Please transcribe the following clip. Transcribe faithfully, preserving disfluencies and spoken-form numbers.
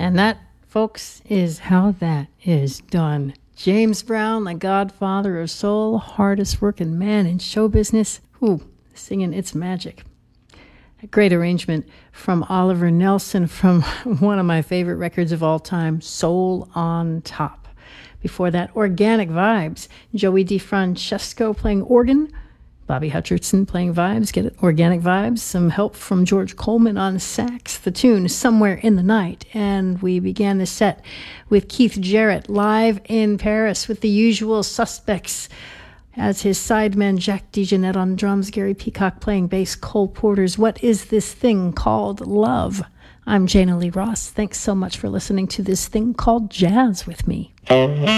And that, folks, is how that is done. James Brown, the godfather of soul, hardest working man in show business, who singing It's Magic. A great arrangement from Oliver Nelson from one of my favorite records of all time, Soul on Top. Before that, Organic Vibes, Joey DeFrancesco playing organ, Bobby Hutcherson playing vibes, get it? Organic Vibes, some help from George Coleman on sax, the tune Somewhere in the Night. And we began the set with Keith Jarrett live in Paris with the usual suspects as his sideman Jack DeJohnette on drums, Gary Peacock playing bass, Cole Porter's What Is This Thing Called Love? I'm Jana Lee Ross. Thanks so much for listening to This Thing Called Jazz with me.